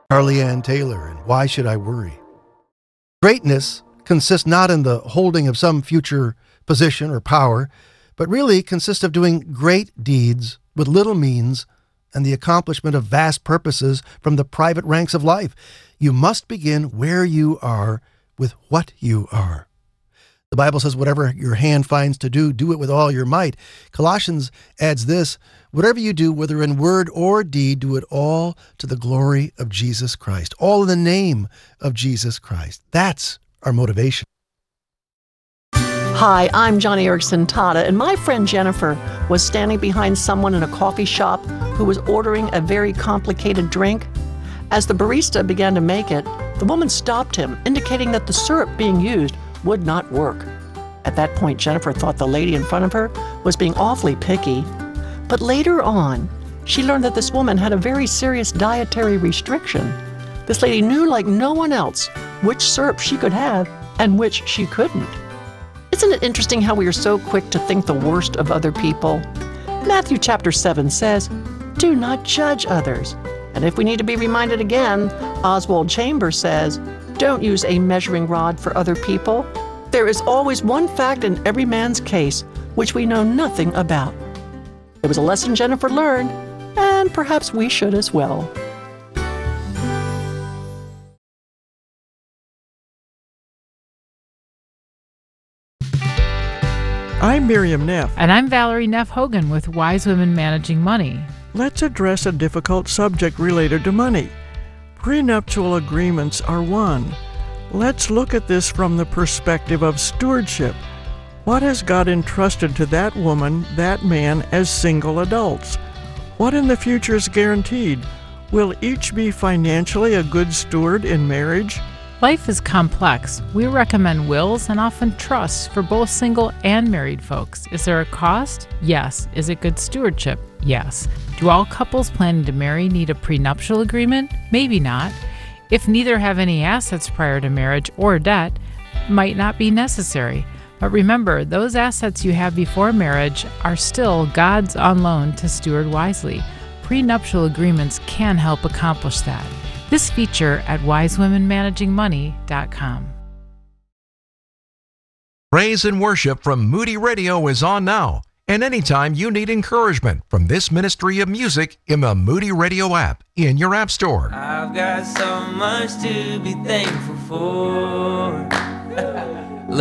Carly Ann Taylor and Why Should I Worry? Greatness consists not in the holding of some future position or power, but really consists of doing great deeds with little means and the accomplishment of vast purposes from the private ranks of life. You must begin where you are with what you are. The Bible says, whatever your hand finds to do, do it with all your might. Colossians adds this, whatever you do, whether in word or deed, do it all to the glory of Jesus Christ. All in the name of Jesus Christ. That's our motivation. Hi, I'm Johnny Erickson Tada, and my friend Jennifer was standing behind someone in a coffee shop who was ordering a very complicated drink. As the barista began to make it, the woman stopped him, indicating that the syrup being used would not work. At that point, Jennifer thought the lady in front of her was being awfully picky. But later on, she learned that this woman had a very serious dietary restriction. This lady knew like no one else which syrup she could have and which she couldn't. Isn't it interesting how we are so quick to think the worst of other people? Matthew chapter 7 says, "Do not judge others." And if we need to be reminded again, Oswald Chambers says, "Don't use a measuring rod for other people. There is always one fact in every man's case which we know nothing about." It was a lesson Jennifer learned, and perhaps we should as well. I'm Miriam Neff. And I'm Valerie Neff Hogan with Wise Women Managing Money. Let's address a difficult subject related to money. Prenuptial agreements are one. Let's look at this from the perspective of stewardship. What has God entrusted to that woman, that man, as single adults? What in the future is guaranteed? Will each be financially a good steward in marriage? Life is complex. We recommend wills and often trusts for both single and married folks. Is there a cost? Yes. Is it good stewardship? Yes. Do all couples planning to marry need a prenuptial agreement? Maybe not. If neither have any assets prior to marriage or debt, might not be necessary. But remember, those assets you have before marriage are still God's on loan to steward wisely. Prenuptial agreements can help accomplish that. This feature at wisewomenmanagingmoney.com. Praise and worship from Moody Radio is on now. And anytime you need encouragement from this ministry of music in the Moody Radio app in your app store. I've got so much to be thankful for.